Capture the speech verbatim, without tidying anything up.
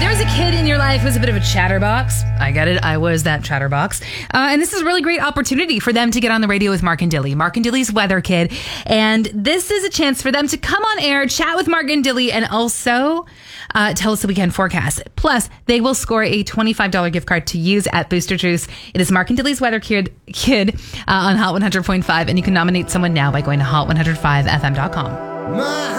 there was a kid in your life who was a bit of a chatterbox, I get it. I was that chatterbox. Uh, and this is a really great opportunity for them to get on the radio with Mark and Dilly. Mark and Dilly's Weather Kid. And this is a chance for them to come on air, chat with Mark and Dilly, and also uh, tell us the weekend forecast. Plus, they will score a twenty-five dollars gift card to use at Booster Juice. It is Mark and Dilly's Weather Kid, kid uh, on Hot one hundred point five. And you can nominate someone now by going to hot one oh five f m dot com.